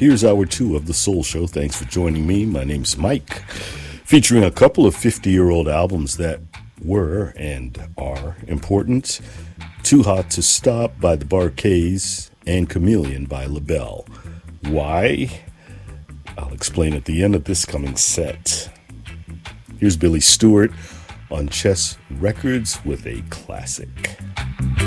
Here's hour two of The Soul Show. Thanks for joining me. My name's Mike, featuring a couple of 50-year-old albums that were and are important. Too Hot to Stop by the Bar-Kays and Chameleon by LaBelle. Why? I'll explain at the end of this coming set. Here's Billy Stewart on Chess Records with a classic.